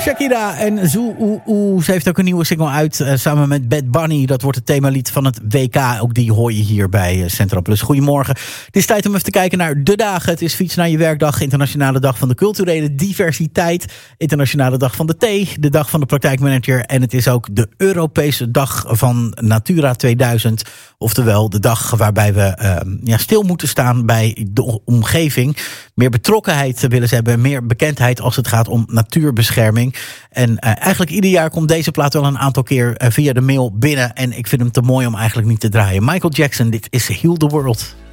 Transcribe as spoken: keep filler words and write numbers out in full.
Shakira en Zoo Oeh Oeh. Ze heeft ook een nieuwe single uit uh, samen met Bad Bunny. Dat wordt het themalied van het W K. Ook die hoor je hier bij uh, Central Plus. Goedemorgen. Het is tijd om even te kijken naar de dagen. Het is Fiets naar je werkdag. Internationale dag van de culturele diversiteit. Internationale dag van de thee. De dag van de praktijkmanager. En het is ook de Europese dag van Natura tweeduizend. Oftewel de dag waarbij we uh, ja, stil moeten staan bij de omgeving. Meer betrokkenheid willen ze hebben. Meer bekendheid als het gaat om natuurbescherming. En uh, eigenlijk ieder jaar komt deze plaat wel een aantal keer uh, via de mail binnen. En ik vind hem te mooi om eigenlijk niet te draaien. Michael Jackson, dit is Heal the World.